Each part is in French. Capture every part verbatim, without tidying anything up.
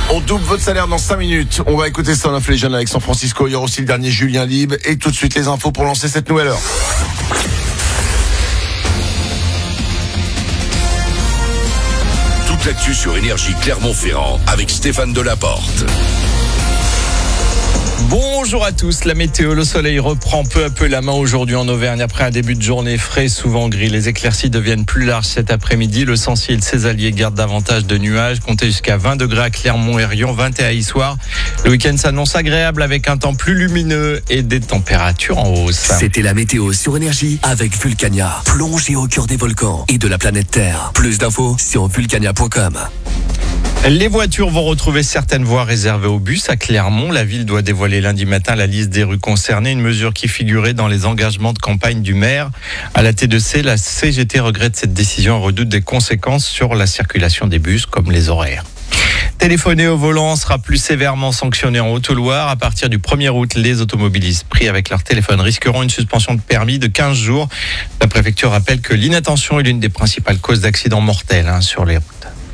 On double votre salaire dans cinq minutes. On va écouter Son of Legend avec San Francisco. Il y aura aussi le dernier Julien Lieb. Et tout de suite les infos pour lancer cette nouvelle heure. Toute l'actu sur Énergie Clermont-Ferrand avec Stéphane Delaporte. Bonjour à tous, la météo, le soleil reprend peu à peu la main aujourd'hui en Auvergne après un début de journée frais, souvent gris. Les éclaircies deviennent plus larges cet après-midi. Le Sancy et le Césalier gardent davantage de nuages. Comptez jusqu'à vingt degrés à Clermont et Rion, vingt et un à Issoire. Le week-end s'annonce agréable avec un temps plus lumineux et des températures en hausse. C'était la météo sur Énergie avec Vulcania. Plongez au cœur des volcans et de la planète Terre. Plus d'infos sur vulcania point com. Les voitures vont retrouver certaines voies réservées aux bus à Clermont. La ville doit dévoiler lundi matin la liste des rues concernées, une mesure qui figurait dans les engagements de campagne du maire. À la T deux C, la C G T regrette cette décision et redoute des conséquences sur la circulation des bus, comme les horaires. Téléphoner au volant sera plus sévèrement sanctionné en Haute-Loire. À partir du premier août, les automobilistes pris avec leur téléphone risqueront une suspension de permis de quinze jours. La préfecture rappelle que l'inattention est l'une des principales causes d'accidents mortels hein, sur les routes.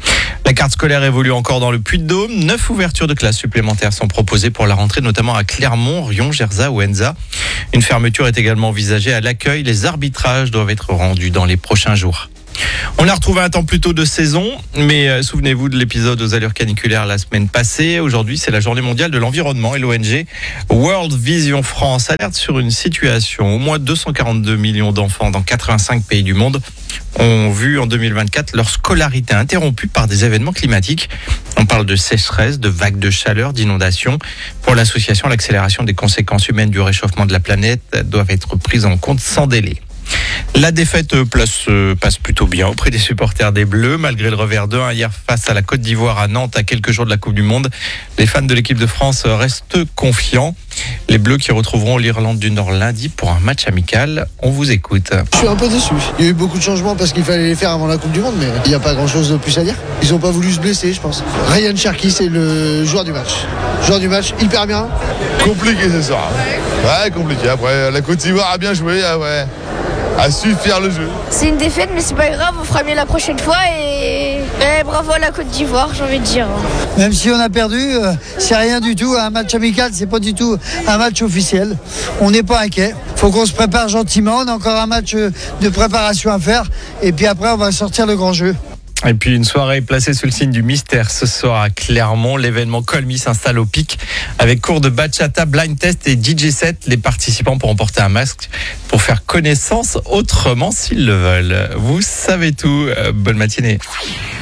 La carte scolaire évolue encore dans le Puy-de-Dôme. Neuf ouvertures de classes supplémentaires sont proposées pour la rentrée, notamment à Clermont, Rion, Gerzat ou Enza. Une fermeture est également envisagée à l'accueil. Les arbitrages doivent être rendus dans les prochains jours. On a retrouvé un temps plutôt de saison, mais euh, souvenez-vous de l'épisode aux allures caniculaires la semaine passée. Aujourd'hui, c'est la journée mondiale de l'environnement et l'O N G World Vision France alerte sur une situation. Au moins deux cent quarante-deux millions d'enfants dans quatre-vingt-cinq pays du monde ont vu en deux mille vingt-quatre leur scolarité interrompue par des événements climatiques. On parle de sécheresse, de vagues de chaleur, d'inondations. Pour l'association, l'accélération des conséquences humaines du réchauffement de la planète doivent être prises en compte sans délai. La défaite place, passe plutôt bien auprès des supporters des Bleus, malgré le revers deux un hier face à la Côte d'Ivoire à Nantes à quelques jours de la Coupe du Monde. Les fans de l'équipe de France restent confiants. Les Bleus qui retrouveront l'Irlande du Nord lundi pour un match amical. On vous écoute. Je suis un peu déçu. Il y a eu beaucoup de changements parce qu'il fallait les faire avant la Coupe du Monde, mais il n'y a pas grand-chose de plus à dire. Ils n'ont pas voulu se blesser, je pense. Ryan Cherki, c'est le joueur du match. Joueur du match, hyper bien. Compliqué ce soir. Ouais, compliqué. Après, la Côte d'Ivoire a bien joué, ah ouais. A su faire le jeu. C'est une défaite, mais c'est pas grave, on fera mieux la prochaine fois et, et bravo à la Côte d'Ivoire, j'ai envie de dire. Même si on a perdu, euh, c'est rien du tout. Un match amical, c'est pas du tout un match officiel. On n'est pas inquiet. Faut qu'on se prépare gentiment. On a encore un match de préparation à faire. Et puis après, on va sortir le grand jeu. Et puis une soirée placée sous le signe du mystère ce soir à Clermont. L'événement Call Me s'installe au pic avec cours de bachata, blind test et D J set. Les participants pourront porter un masque pour faire connaissance autrement s'ils le veulent. Vous savez tout. Bonne matinée.